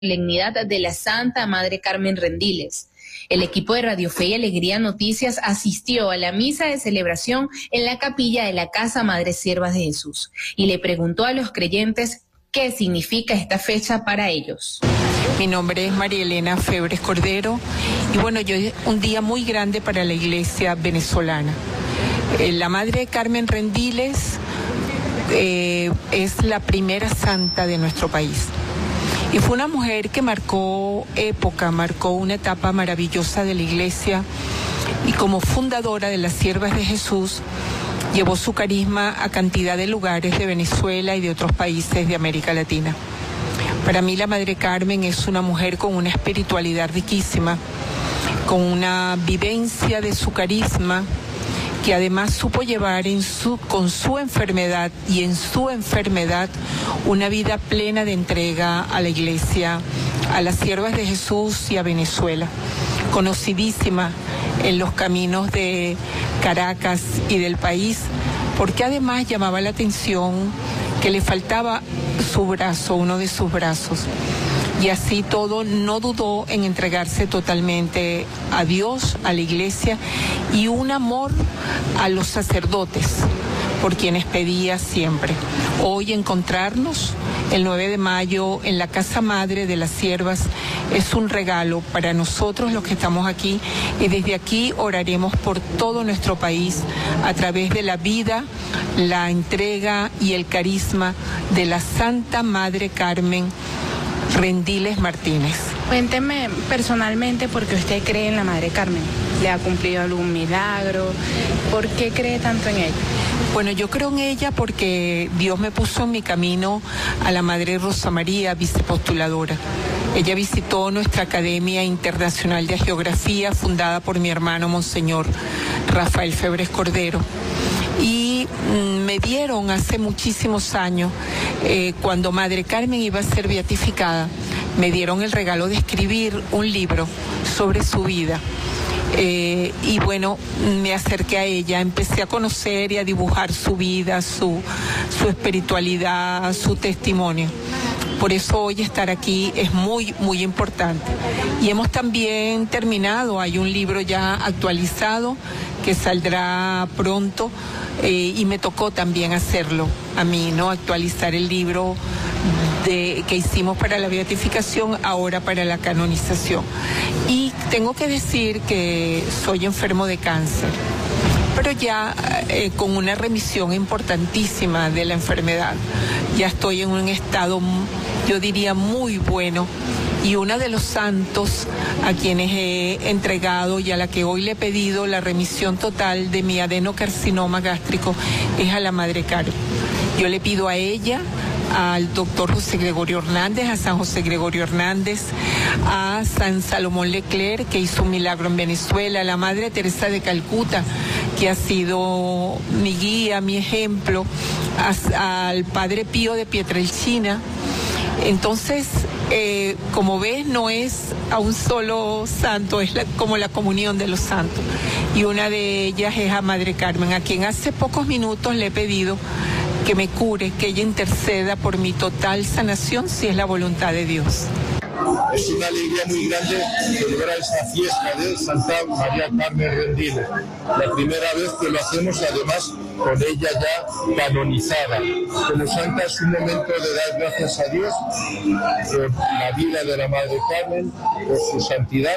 solemnidad de la Santa Madre Carmen Rendiles. El equipo de Radio Fe y Alegría Noticias asistió a la misa de celebración en la capilla de la Casa Madre Siervas de Jesús y le preguntó a los creyentes qué significa esta fecha para ellos. Mi nombre es María Elena Febres Cordero y bueno, yo un día muy grande para la iglesia venezolana. La Madre Carmen Rendiles es la primera santa de nuestro país. Y fue una mujer que marcó época, marcó una etapa maravillosa de la iglesia y como fundadora de las Siervas de Jesús llevó su carisma a cantidad de lugares de Venezuela y de otros países de América Latina. Para mí la Madre Carmen es una mujer con una espiritualidad riquísima, con una vivencia de su carisma, que además supo llevar con su enfermedad y en su enfermedad una vida plena de entrega a la iglesia, a las Siervas de Jesús y a Venezuela. Conocidísima en los caminos de Caracas y del país, porque además llamaba la atención que le faltaba su brazo, uno de sus brazos. Y así todo no dudó en entregarse totalmente a Dios, a la iglesia y un amor a los sacerdotes, por quienes pedía siempre. Hoy encontrarnos el 9 de mayo en la Casa Madre de las Siervas es un regalo para nosotros los que estamos aquí y desde aquí oraremos por todo nuestro país a través de la vida, la entrega y el carisma de la Santa Madre Carmen Rendiles Martínez. Cuénteme personalmente por qué usted cree en la Madre Carmen. ¿Le ha cumplido algún milagro? ¿Por qué cree tanto en ella? Bueno, yo creo en ella porque Dios me puso en mi camino a la Madre Rosa María, vicepostuladora. Ella visitó nuestra Academia Internacional de Geografía, fundada por mi hermano Monseñor Rafael Febres Cordero. Y me dieron hace muchísimos años, cuando Madre Carmen iba a ser beatificada, me dieron el regalo de escribir un libro sobre su vida. Y bueno, me acerqué a ella, empecé a conocer y a dibujar su vida, su espiritualidad, su testimonio. Por eso hoy estar aquí es muy, muy importante. Y hemos también terminado, hay un libro ya actualizado que saldrá pronto y me tocó también hacerlo a mí, ¿no? Actualizar el libro que hicimos para la beatificación, ahora para la canonización. Y tengo que decir que soy enfermo de cáncer, pero ya con una remisión importantísima de la enfermedad. Ya estoy en un estado, yo diría, muy bueno. Y uno de los santos a quienes he entregado y a la que hoy le he pedido la remisión total de mi adenocarcinoma gástrico es a la Madre Carmen. Yo le pido a ella, al doctor José Gregorio Hernández, a San José Gregorio Hernández, a San Salomón Leclerc, que hizo un milagro en Venezuela, a la Madre Teresa de Calcuta, que ha sido mi guía, mi ejemplo, al Padre Pío de Pietrelcina. Entonces, como ves, no es a un solo santo, es como la comunión de los santos. Y una de ellas es a Madre Carmen, a quien hace pocos minutos le he pedido que me cure, que ella interceda por mi total sanación, si es la voluntad de Dios. Es una alegría muy grande celebrar esta fiesta de Santa María Carmen Rendiles. La primera vez que lo hacemos, además, con ella ya canonizada. Como santa es un momento de dar gracias a Dios por la vida de la Madre Carmen, por su santidad,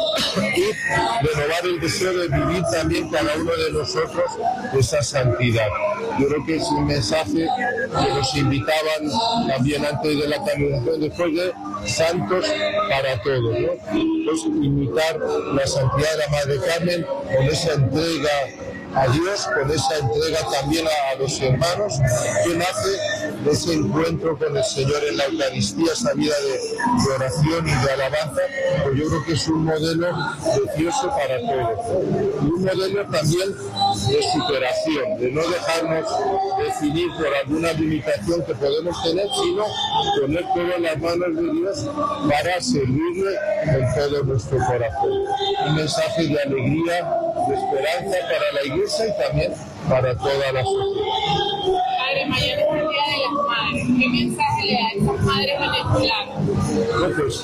y renovar el deseo de vivir también cada uno de nosotros esa santidad. Yo creo que es un mensaje que nos invitaban también antes de la canonización, después de santos para todos, ¿no? Entonces, imitar la santidad de la Madre Carmen con esa entrega a Dios, con esa entrega también a los hermanos, que nace de ese encuentro con el Señor en la Eucaristía, esa vida de oración y de alabanza, pues yo creo que es un modelo precioso para todos. Y un modelo también de superación, de no dejarnos definir por alguna limitación que podemos tener, sino poner todo en las manos de Dios para servirle con todo nuestro corazón. Un mensaje de alegría, de esperanza para la Iglesia y también para toda la sociedad. Padre, mañana es el Día de las madres. ¿Qué mensaje le da a esas madres venezolanas? Bueno, pues